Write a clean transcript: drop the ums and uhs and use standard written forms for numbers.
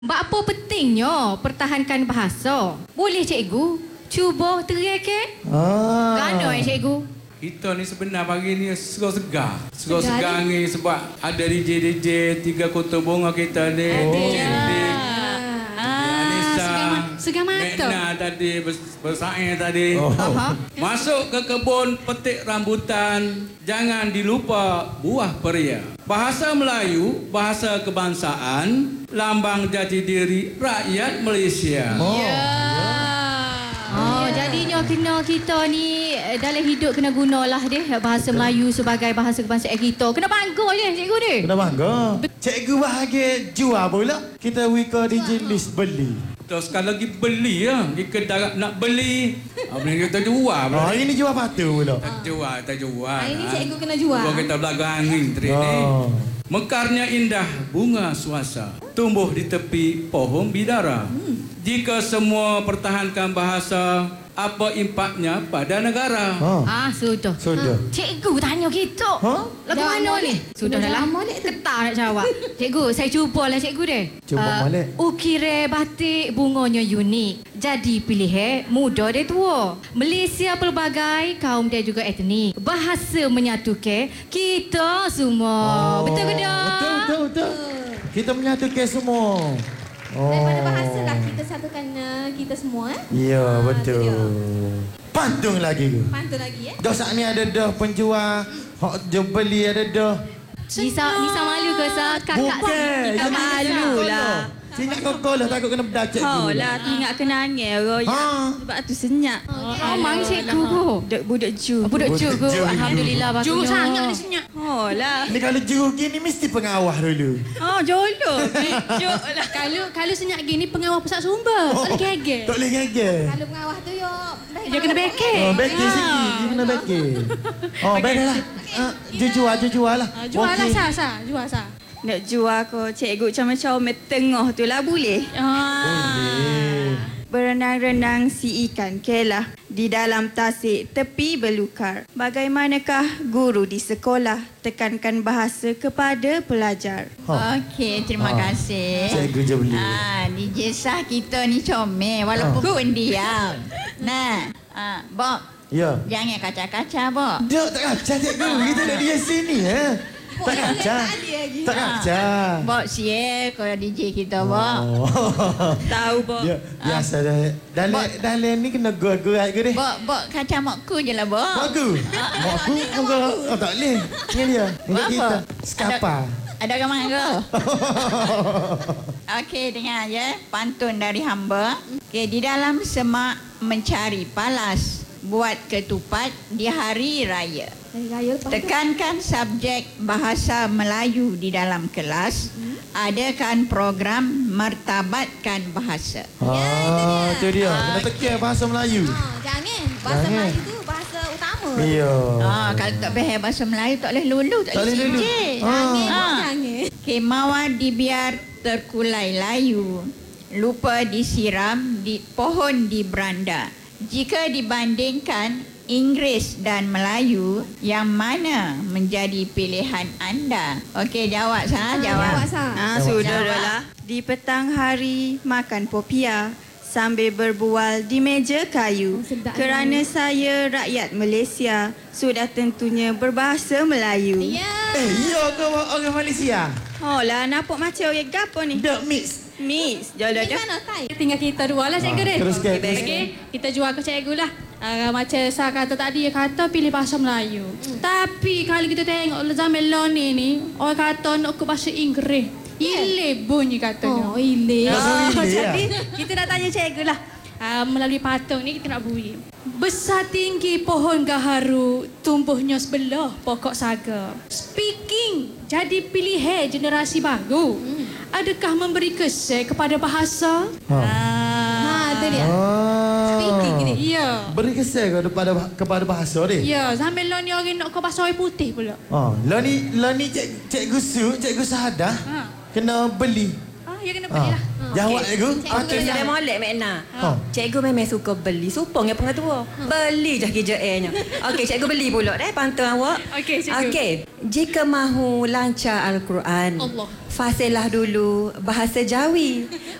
Apa pentingnya pertahankan bahasa? Boleh cikgu cuba terangkan? Gano cikgu? Kita ni sebenar pagi ni segar-segar. Segar-segar ni sebab ada DJ tiga kota bunga kita ni. Segar mata. Mekna tadi, bersaing tadi. Masuk ke kebun petik rambutan. Jangan dilupa buah peria. Bahasa Melayu, bahasa kebangsaan, lambang jati diri rakyat Malaysia. Jadinya kena kita ni dalam hidup kena gunalah deh bahasa Melayu sebagai bahasa kebangsaan kita. Kena bangga je cikgu ni. Kena bangga. Cikgu bahagia jual pula. Kita wika DJ list beli. Kita sekali lagi beli ya. Di kedai nak beli. Boleh kita jual. Hari ni jual patu pula. Tak jual. Hari ni cikgu kena jual. Kita belakang angin trik ni. Mekarnya indah bunga suasa, tumbuh di tepi pohon bidara. Jika semua pertahankan bahasa, apa impaknya pada negara? Sudah. Cikgu tanya kita. Lagu mana ni? Sudah dah lama ni ketar nak jawab. Cikgu, saya cubalah cikgu deh. Cuba balik. Ukir batik bunganya unik. Jadi pilih muda dan tua. Malaysia pelbagai kaum dan juga etnik. Bahasa menyatukan kita semua. Betul ke tak? Betul. Kita menyatukan semua. Daripada bahasa lah kita satukan kita semua. Ya, betul. Pantun lagi ke? Pantun lagi Dah saat ni ada dah penjual. Hak je beli ada dah. Nisa malu ke sa kakak kita malu lah. Sinyak kau lah takut kena bedak cikgu. Lah, ingat kenangan royak. Sebab tu senyap. Mang cikgu. Budak Ju. Budak cikgu. Alhamdulillah bagus. Ju sangat ni senyap. Lah. Ni kalau juru gini mesti pengawal dulu. Jolo. Juk lah. Kalau senyap gini pengawal pusat sumber. Tak boleh geger. Tak boleh geger. Kalau pengawal tu Dia kena beke. Beke sikit. Dia kena beke. Baiklah lah. Jual lah. Jual lah Sa. Jual Sa. Nak jual ko cikgu comel-comel tengah tu lah boleh? Boleh. Berenang-renang si ikan kelah di dalam tasik tepi belukar. Bagaimanakah guru di sekolah tekankan bahasa kepada pelajar? Okey, terima kasih. Cikgu je beli. DJ Sah kita ni comel walaupun diam. Bob. Ya. Jangan kaca-kaca, Bob. Dok tak kacau cikgu. Kita duduk di sini Tak kacau. Tak kacau. Bob siap kalau DJ kita, Bob. Tahu, Bob. Biasa dah. Dalam ni kena gerak ke deh. Bob kaca makku je lah, Bob. Makku. Tak boleh. Ini dia. Ini kita. Skapa. Ada gambar ke? Okey, dengar ya. Pantun dari hamba. Okey, di dalam semak mencari palas. Buat ketupat di hari raya. Tekankan subjek bahasa Melayu di dalam kelas. Adakan program martabatkan bahasa. Itu dia. Kena tekan bahasa Melayu. Jangan. Bahasa Melayu tu bahasa utama. Ya. Kalau tak faham bahasa Melayu tak boleh lulu, tak boleh sijil. Jangan. Kemawar dibiar terkulai layu. Lupa disiram di pohon di beranda. Jika dibandingkan Inggeris dan Melayu, yang mana menjadi pilihan anda? Okey, jawab Sah, jawab. Sudah lah. Di petang hari makan popia sambil berbual di meja kayu. Kerana saya rakyat Malaysia, sudah tentunya berbahasa Melayu. Ya. Ya ke orang Malaysia? Lah, nampak macam orang gapo ni? Dok mix. Jodoh Di dah. mana Tai? Tinggal kita dua lah cikgu deh. Teruskan. Okey, kita jual ke cikgu lah. Macam Sa kata tadi, dia kata pilih bahasa Melayu. Tapi kalau kita tengok zaman Loni ni, orang kata nak ke bahasa Inggeris. Ile bunyi katanya. Ile. Jadi kita nak tanya cikgu lah. Melalui patung ni kita nak bunyi. Besar tinggi pohon gaharu, tumbuhnya sebelah pokok saga. Speaking jadi pilihan generasi baru. Adakah memberi kesan kepada bahasa? Itu dia. Speaking ni. Ya. Beri kesan kepada bahasa dia. Ya, zaman lo ni orang nak ke bahasa orang putih pula. Lah ni cikgu Su, cikgu Sahadah kena beli. Ya kena beli lah. Jawab cikgu. Okey, saya molek makna. Ha. Cikgu memang suka beli. Supong yang pengatua. Beli je kerja nya. Okey, cikgu beli pula pantun awak. Okey, cikgu. Okey, jika mahu lancar Al-Quran, Allah. fasilah dulu bahasa Jawi.